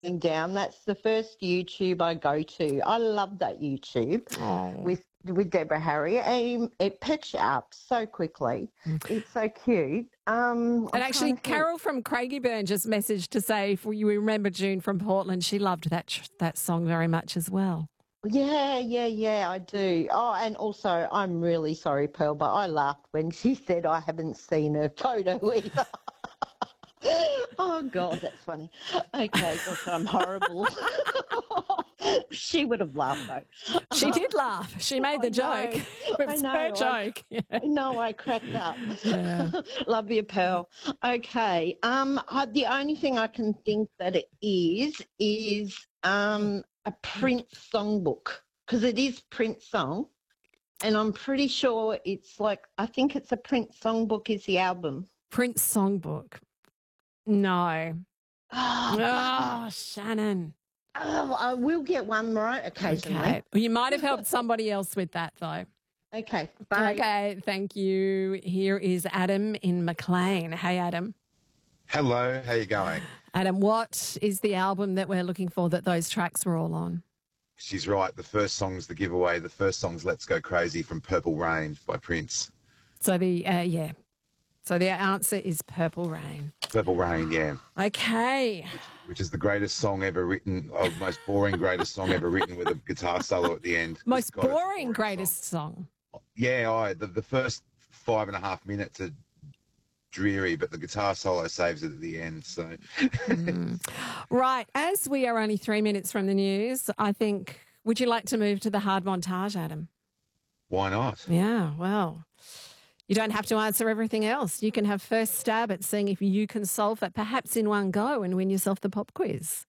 down. That's the first YouTube I go to. I love that YouTube Oh. with Deborah Harry. It picks you up so quickly. It's so cute. And actually, Carol from Craigieburn just messaged to say, if you remember June from Portland, she loved that song very much as well. Yeah, I do. Oh, and also, I'm really sorry, Pearl, but I laughed when she said I haven't seen her photo either. Oh, God, that's funny. Okay, gosh, I'm horrible. She would have laughed, though. She did laugh. She made the joke. It was her joke. No, I cracked up. Yeah. Love you, Pearl. Okay. The only thing I can think that it is a Prince songbook, because it is Prince song, and I'm pretty sure it's I think it's a Prince songbook is the album. Prince songbook. No. Oh, Shannon. Oh, I will get one right occasionally. Okay. Well, you might have helped somebody else with that, though. Okay, bye. Okay, thank you. Here is Adam in McLean. Hey, Adam. Hello, how you going? Adam, what is the album that we're looking for that those tracks were all on? She's right. The first song's the giveaway. The first song's Let's Go Crazy from Purple Rain by Prince. So So the answer is Purple Rain. Purple Rain, yeah. Okay. Which is the greatest song ever written, most boring greatest song ever written with a guitar solo at the end. Most boring greatest song. Yeah, the first 5.5 minutes are dreary, but the guitar solo saves it at the end. So, Right. As we are only 3 minutes from the news, I think, would you like to move to the hard montage, Adam? Why not? Yeah, well, you don't have to answer everything else. You can have first stab at seeing if you can solve that perhaps in one go and win yourself the pop quiz.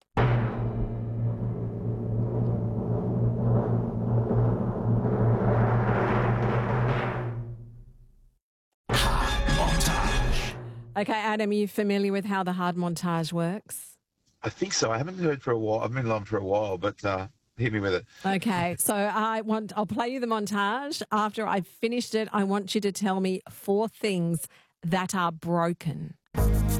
Okay, Adam, are you familiar with how the hard montage works? I think so. I haven't heard for a while. I've been along for a while, but hit me with it. Okay, so I'll play you the montage. After I've finished it, I want you to tell me 4 things that are broken.